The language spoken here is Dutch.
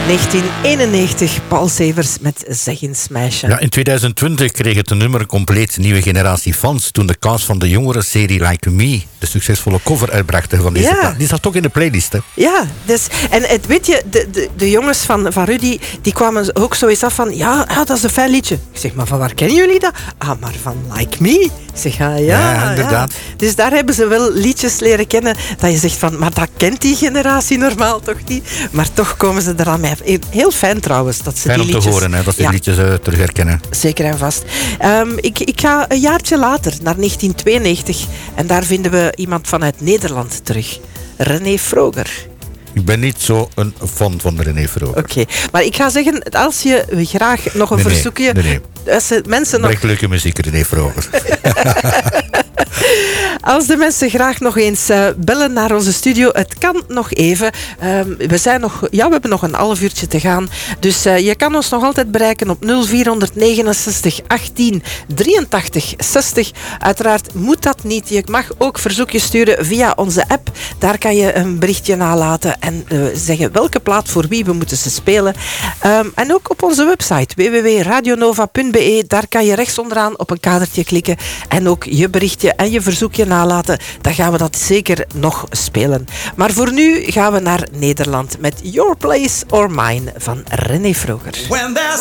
1991, Paul Severs met Zeg eens meisje. Ja, in 2020 kreeg het nummer een compleet nieuwe generatie fans toen de cast van de jongere serie Like Me de succesvolle cover uitbrachten van deze plaat. Die zat toch in de playlist, hè? Ja, dus, en weet je, de jongens van Rudy, die kwamen ook zoiets af van, ja, dat is een fijn liedje. Ik zeg, maar van waar kennen jullie dat? Ah, maar van Like Me. Ik zeg, ja, inderdaad. Ja. Dus daar hebben ze wel liedjes leren kennen dat je zegt van, maar dat kent die generatie normaal toch niet? Maar toch komen ze eraan mee. Heel fijn trouwens dat ze fijn die liedjes... Fijn om te horen, hè, dat ze die liedjes terug herkennen. Zeker en vast. Ik ga een jaartje later, naar 1992. En daar vinden we iemand vanuit Nederland terug. René Vroger. Ik ben niet zo een fan van René Vroger. Oké, maar ik ga zeggen, als je graag nog een verzoekje... Nee. Als de mensen nog... Echt leuke muziek, René Vroger. Als de mensen graag nog eens bellen naar onze studio, het kan nog even. We hebben nog een half uurtje te gaan. Dus je kan ons nog altijd bereiken op 0469 18 83 60. Uiteraard moet dat niet. Je mag ook verzoekjes sturen via onze app. Daar kan je een berichtje nalaten en zeggen welke plaat voor wie we moeten ze spelen. En ook op onze website www.radionova.be. Daar kan je rechts onderaan op een kadertje klikken en ook je berichtje en je verzoekje nalaten. Dan gaan we dat zeker nog spelen. Maar voor nu gaan we naar Nederland met Your Place or Mine van René Vroger. When there's